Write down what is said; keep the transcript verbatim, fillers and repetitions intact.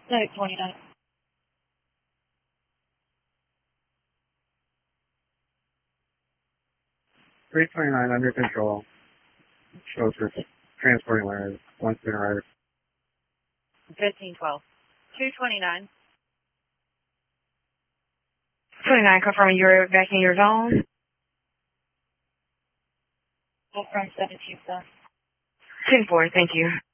Civic twenty-nine. three twenty-nine under control. Shows for transporting layers. One student rider. fifteen twelve. two twenty-nine. twenty-nine, confirming you're back in your zone. From seventeen four. ten four, thank you.